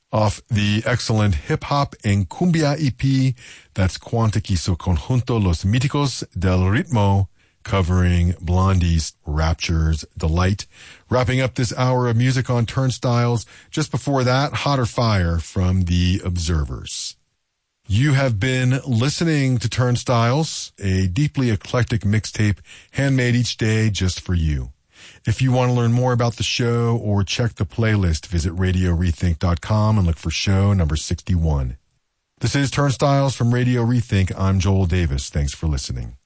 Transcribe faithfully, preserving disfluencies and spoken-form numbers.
Off the excellent hip-hop and cumbia E P, that's Cuanta quiso conjunto Los Míticos del Ritmo, covering Blondie's Rapture's Delight. Wrapping up this hour of music on Turnstiles, just before that, Hotter Fire from The Observers. You have been listening to Turnstiles, a deeply eclectic mixtape handmade each day just for you. If you want to learn more about the show or check the playlist, visit radio rethink dot com and look for show number sixty-one. This is Turnstiles from Radio Rethink. I'm Joel Davis. Thanks for listening.